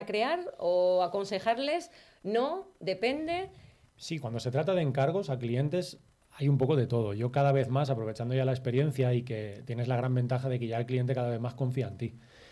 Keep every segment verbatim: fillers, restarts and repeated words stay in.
crear o aconsejarles, no, depende. Sí, cuando se trata de encargos a clientes hay un poco de todo. Yo cada vez más, aprovechando ya la experiencia y que tienes la gran ventaja de que ya el cliente cada vez más confía en ti.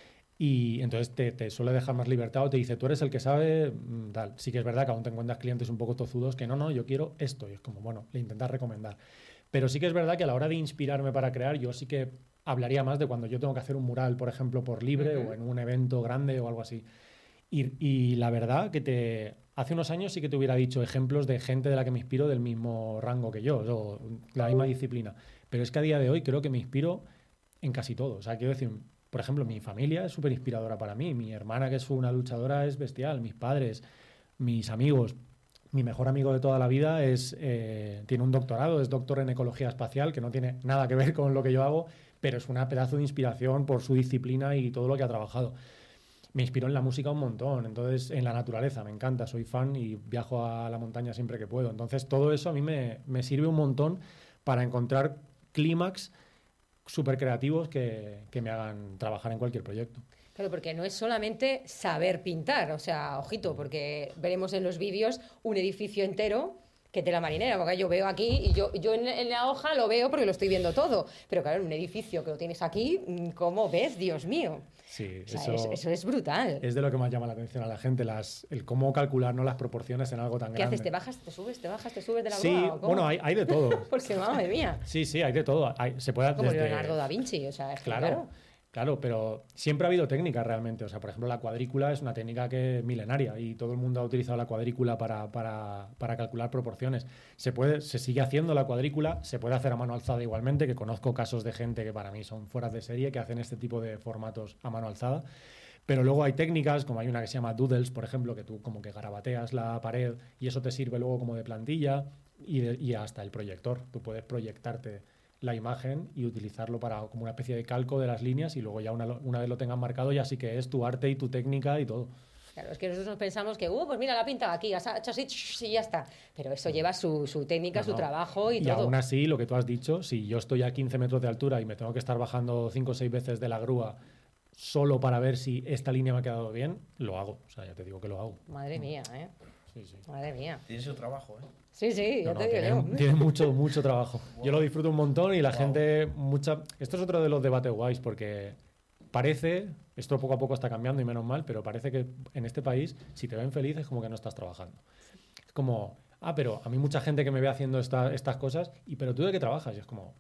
Y entonces te, te suele dejar más libertad o te dice, tú eres el que sabe, tal. Sí que es verdad que aún te encuentras clientes un poco tozudos que no, no, yo quiero esto. Y es como, bueno, le intentas recomendar. Pero sí que es verdad que a la hora de inspirarme para crear, yo sí que hablaría más de cuando yo tengo que hacer un mural, por ejemplo, por libre uh-huh. o en un evento grande o algo así. Y, y la verdad que te hace unos años sí que te hubiera dicho ejemplos de gente de la que me inspiro del mismo rango que yo, o la misma disciplina. Pero es que a día de hoy creo que me inspiro en casi todo. O sea, quiero decir, por ejemplo, mi familia es súper inspiradora para mí. Mi hermana, que es una luchadora, es bestial. Mis padres, mis amigos. Mi mejor amigo de toda la vida es eh, tiene un doctorado, es doctor en ecología espacial, que no tiene nada que ver con lo que yo hago, pero es una pedazo de inspiración por su disciplina y todo lo que ha trabajado. Me inspiró en la música un montón, entonces en la naturaleza, me encanta, soy fan y viajo a la montaña siempre que puedo. Entonces todo eso a mí me, me sirve un montón para encontrar clímax súper creativos que, que me hagan trabajar en cualquier proyecto. Claro, porque no es solamente saber pintar, o sea, ojito, porque veremos en los vídeos un edificio entero que tela marinera, porque yo veo aquí y yo, yo en, en la hoja lo veo porque lo estoy viendo todo, pero claro, en un edificio que lo tienes aquí, ¿cómo ves? Dios mío. Sí, o sea, eso, es, eso es brutal. Es de lo que más llama la atención a la gente, las, el cómo calcular, ¿no?, las proporciones en algo tan ¿Qué grande. ¿Qué haces? ¿Te bajas, te subes, te bajas, te subes de la sí, grúa? ¿O bueno, hay, hay de todo. Porque madre mía. Sí, sí, hay de todo. Hay, se puede Como desde... Leonardo da Vinci, o sea, es claro. claro. Claro, pero siempre ha habido técnicas realmente. O sea, por ejemplo, la cuadrícula es una técnica que es milenaria y todo el mundo ha utilizado la cuadrícula para, para, para calcular proporciones. Se puede, se sigue haciendo la cuadrícula, se puede hacer a mano alzada igualmente, que conozco casos de gente que para mí son fueras de serie, que hacen este tipo de formatos a mano alzada. Pero luego hay técnicas, como hay una que se llama doodles, por ejemplo, que tú como que garabateas la pared y eso te sirve luego como de plantilla y, de, y hasta el proyector. Tú puedes proyectarte la imagen y utilizarlo para como una especie de calco de las líneas y luego ya una, una vez lo tengas marcado ya sí que es tu arte y tu técnica y todo. Claro, es que nosotros nos pensamos que, uh, pues mira, la pinta aquí, has hecho así y ya está. Pero eso lleva su, su técnica, no, no. su trabajo y, y todo. Y aún así, lo que tú has dicho, si yo estoy a quince metros de altura y me tengo que estar bajando cinco o seis veces de la grúa solo para ver si esta línea me ha quedado bien, lo hago. O sea, ya te digo que lo hago. Madre mía, ¿eh? Sí, sí. Madre mía. Tiene su trabajo, ¿eh? Sí, sí, no, ya no, te digo tiene, yo. Tiene mucho, mucho trabajo. Wow. Yo lo disfruto un montón y la wow. gente... mucha. Esto es otro de los debates guays porque parece, esto poco a poco está cambiando y menos mal, pero parece que en este país, si te ven feliz es como que no estás trabajando. Es como, ah, pero a mí mucha gente que me ve haciendo esta, estas cosas, y pero tú ¿de qué trabajas? Y es como,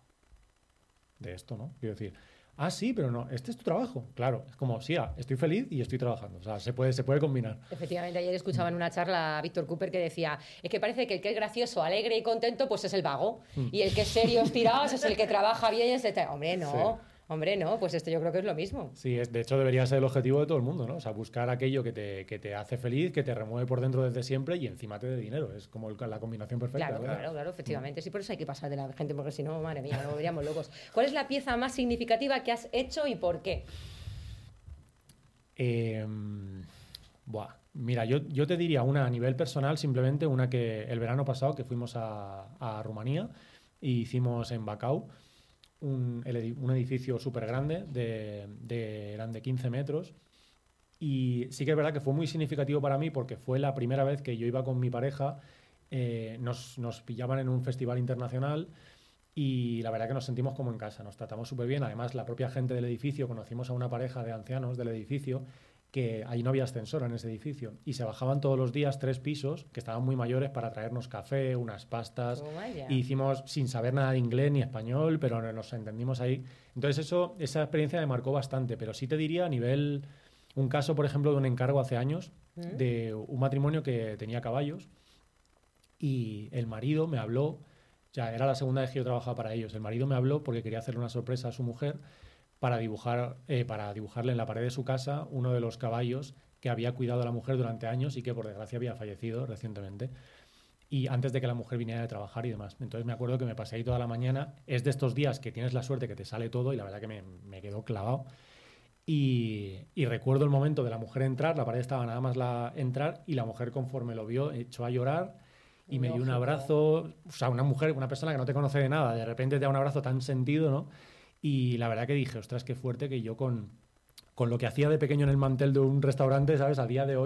de esto, ¿no? Quiero decir... Ah, sí, pero no, este es tu trabajo. Claro, es como, sí, ah, estoy feliz y estoy trabajando. O sea, se puede, se puede combinar. Efectivamente, ayer escuchaba en una charla a Víctor Cooper que decía, es que parece que el que es gracioso, alegre y contento, pues es el vago. Mm. Y el que es serio, estirado, es el que trabaja bien y etcétera. Hombre, no. Sí. Hombre, no, pues esto yo creo que es lo mismo. Sí, es, de hecho debería ser el objetivo de todo el mundo, ¿no? O sea, buscar aquello que te, que te hace feliz, que te remueve por dentro desde siempre y encima te dé dinero. Es como el, la combinación perfecta. Claro, ¿verdad? claro, claro, efectivamente. Sí, por eso hay que pasar de la gente, porque si no, madre mía, nos volveríamos locos. ¿Cuál es la pieza más significativa que has hecho y por qué? Eh, buah, mira, yo, yo te diría una a nivel personal, simplemente una que el verano pasado que fuimos a, a Rumanía e hicimos en Bacău. Un, un edificio súper grande, de, de, eran de quince metros, y sí que es verdad que fue muy significativo para mí porque fue la primera vez que yo iba con mi pareja, eh, nos, nos pillaban en un festival internacional y la verdad que nos sentimos como en casa, nos tratamos súper bien. Además, la propia gente del edificio, conocimos a una pareja de ancianos del edificio, que ahí no había ascensor en ese edificio y se bajaban todos los días tres pisos que estaban muy mayores para traernos café, unas pastas, oh, y hicimos sin saber nada de inglés ni español, pero nos entendimos ahí. Entonces eso, esa experiencia me marcó bastante, pero sí te diría a nivel, un caso por ejemplo de un encargo hace años ¿Mm? de un matrimonio que tenía caballos y el marido me habló, ya era la segunda vez que yo trabajaba para ellos, el marido me habló porque quería hacerle una sorpresa a su mujer para dibujar, eh, para dibujarle en la pared de su casa uno de los caballos que había cuidado a la mujer durante años y que por desgracia había fallecido recientemente. Y antes de que la mujer viniera de trabajar y demás. Entonces me acuerdo que me pasé ahí toda la mañana. Es de estos días que tienes la suerte que te sale todo y la verdad que me, me quedó clavado. Y, y recuerdo el momento de la mujer entrar, la pared estaba nada más la entrar y la mujer conforme lo vio echó a llorar y me dio un abrazo. O sea, una mujer, una persona que no te conoce de nada, de repente te da un abrazo tan sentido, ¿no? Y la verdad que dije, ostras, qué fuerte que yo con, con lo que hacía de pequeño en el mantel de un restaurante, ¿sabes? A día de hoy